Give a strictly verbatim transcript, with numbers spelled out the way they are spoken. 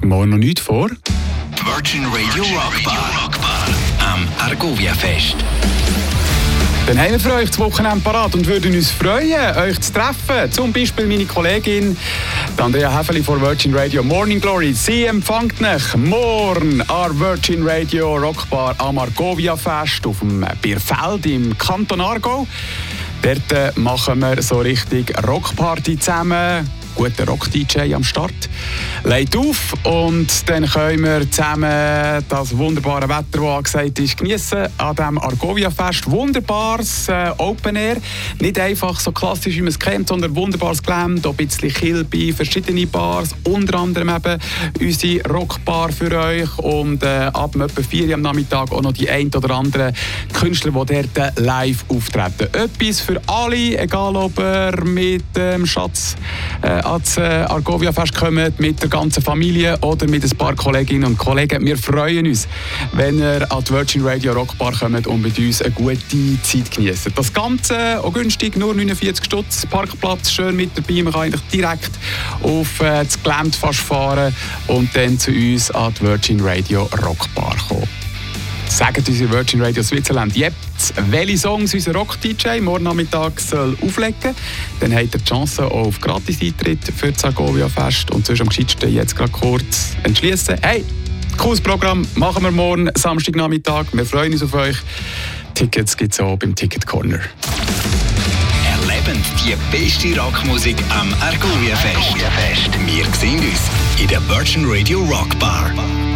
morgen noch nichts vor. Die Virgin Radio Rockbar am Argovia-Fest. Dann haben wir für euch das Wochenende parat und würden uns freuen, euch zu treffen. Zum Beispiel meine Kollegin Andrea Häfeli von Virgin Radio Morning Glory. Sie empfängt euch morgen an Virgin Radio Rockbar am Argovia-Fest auf dem Bierfeld im Kanton Aargau. Dort machen wir so richtig Rockparty zusammen. Guter Rock-D J am Start. Legt auf und dann können wir zusammen das wunderbare Wetter, das angesagt ist, geniessen an diesem Argovia-Fest. Wunderbares äh, Open Air. Nicht einfach so klassisch, wie man es kennt, sondern wunderbares Glam. Hier ein bisschen Kilby, verschiedene Bars. Unter anderem eben unsere Rockbar für euch. Und äh, ab etwa vier Uhr am Nachmittag auch noch die ein oder anderen Künstler, die dort live auftreten. Etwas für alle, egal ob ihr mit dem ähm, Schatz äh, ans Argovia-Fest kommen, mit der ganzen Familie oder mit ein paar Kolleginnen und Kollegen. Wir freuen uns, wenn ihr an die Virgin Radio Rockbar kommt und mit uns eine gute Zeit genießt. Das Ganze auch günstig, nur neunundvierzig Stutz, Parkplatz schön mit dabei. Man kann eigentlich direkt auf äh, das Gelände fast fahren und dann zu uns an die Virgin Radio Rockbar kommen. Sagt unsere Virgin Radio Switzerland jetzt, welche Songs unser Rock-D J morgen Nachmittag soll auflegen. Dann habt ihr die Chance auf Gratis-Eintritt für das Argovia-Fest. Und sonst am gescheitsten jetzt gerade kurz entschließen. Hey, cooles Programm machen wir morgen Samstagnachmittag. Wir freuen uns auf euch. Tickets gibt es auch beim Ticket Corner. Erleben die beste Rockmusik am Argovia-Fest. Wir sehen uns in der Virgin Radio Rockbar.